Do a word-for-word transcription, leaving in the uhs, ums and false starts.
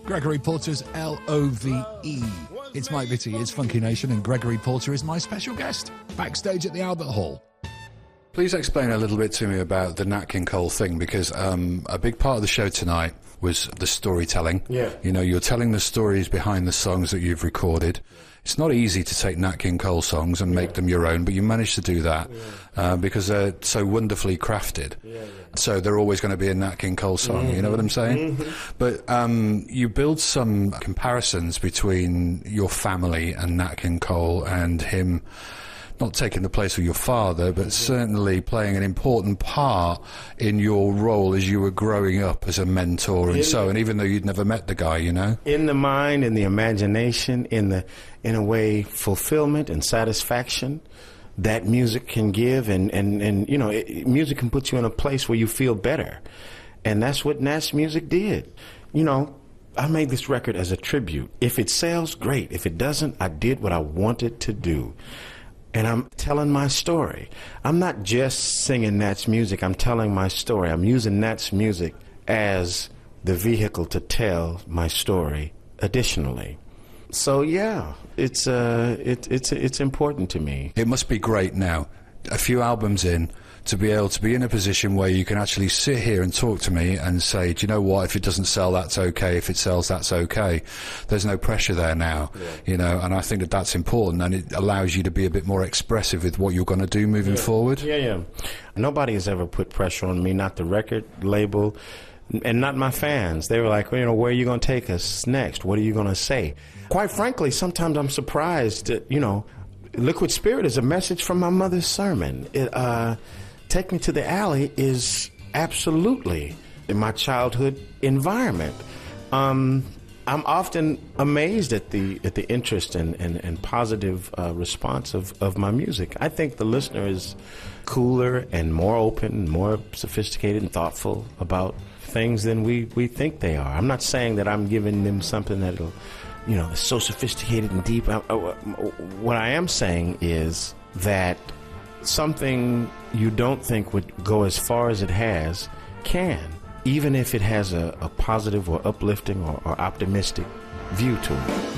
Gregory Porter's L O V E. It's Mike Vitti, it's Funky Nation, and Gregory Porter is my special guest, backstage at the Albert Hall. Please explain a little bit to me about the Nat King Cole thing, because um, a big part of the show tonight was the storytelling. Yeah. You know, you're telling the stories behind the songs that you've recorded. It's not easy to take Nat King Cole songs and make yeah. them your own, but you managed to do that yeah. uh, because they're so wonderfully crafted. Yeah, yeah. So they're always going to be a Nat King Cole song, mm-hmm. you know what I'm saying? Mm-hmm. But um, you build some comparisons between your family and Nat King Cole, and him not taking the place of your father, but certainly playing an important part in your role as you were growing up as a mentor and in, so, and even though you'd never met the guy, you know? In the mind, in the imagination, in the, in a way, fulfillment and satisfaction that music can give, and, and, and you know, it, music can put you in a place where you feel better. And that's what Nat's music did. You know, I made this record as a tribute. If it sells, great. If it doesn't, I did what I wanted to do. And I'm telling my story. I'm not just singing Nat's music, I'm telling my story. I'm using Nat's music as the vehicle to tell my story additionally. So yeah, it's uh, it, it's it's important to me. It must be great now, a few albums in, to be able to be in a position where you can actually sit here and talk to me and say, do you know what, if it doesn't sell, that's okay. If it sells, that's okay. There's no pressure there now, yeah. you know, and I think that that's important, and it allows you to be a bit more expressive with what you're going to do moving yeah. forward. Yeah, yeah. Nobody has ever put pressure on me, not the record label, and not my fans. They were like, well, you know, where are you going to take us next? What are you going to say? Quite frankly, sometimes I'm surprised that, you know, Liquid Spirit is a message from my mother's sermon. It, uh... Take Me to the Alley is absolutely in my childhood environment. Um, I'm often amazed at the at the interest and, and, and positive uh, response of, of my music. I think the listener is cooler and more open, more sophisticated and thoughtful about things than we, we think they are. I'm not saying that I'm giving them something that'll, you know, so sophisticated and deep. I, I, what I am saying is that something you don't think would go as far as it has can, even if it has a, a positive or uplifting or, or optimistic view to it.